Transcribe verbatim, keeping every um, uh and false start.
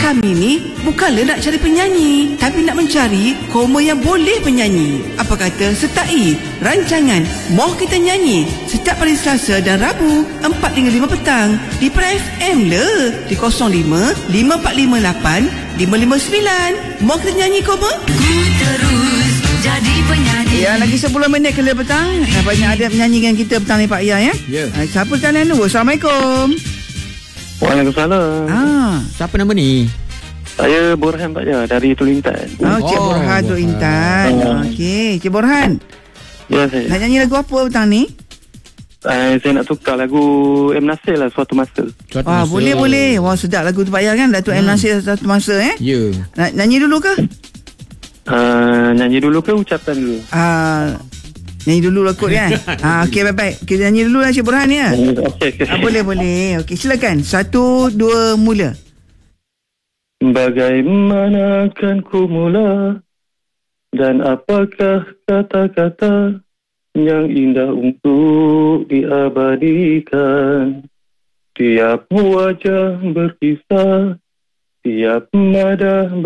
Kami ni bukanlah nak cari penyanyi, tapi nak mencari koma yang boleh penyanyi. Apa kata sertai rancangan Moh Kita Nyanyi setiap hari Selasa dan Rabu empat hingga lima petang di Pra F M le di kosong lima lima empat lima lapan lima lima sembilan. Moh Kita Nyanyi koma. Ku terus jadi penyanyi. Ya, lagi sepuluh minit ke lima petang. Banyak ada penyanyi dengan kita petang ni Pak Ya ya. Ya. Yeah. Siapa talian tu? Assalamualaikum. Waalaikumsalam. Ah, siapa nama ni? Saya Borhan Pak Ya dari Teluk Intan. Oh, Cik Oh, Borhan Teluk Intan. Oh. Okey, Cik Borhan. Ya, saya. Nak nyanyi lagu apa petang ni? Uh, saya nak tukar lagu M. Nasir lah, Suatu Masa. Suatu Wah, masa. boleh boleh. Wah, sedap lagu tu Pak Ya kan? Datuk hmm. M. Nasir satu masa eh. Ya. Nak nyanyi dulu ke? Uh, nyanyi dulu ke ucapan dulu? Ah, nyanyi dulu lah kot kan. Ah, okey, baik-baik. Kita nyanyi dulu lah Cik Borhan ya. Okey, okey. Ah, boleh boleh. Okey, silakan. Satu, dua, mula. Bagaimana kan ku mula dan apakah kata-kata yang indah untuk diabadikan. Tiap wajah berkisah, tiap nada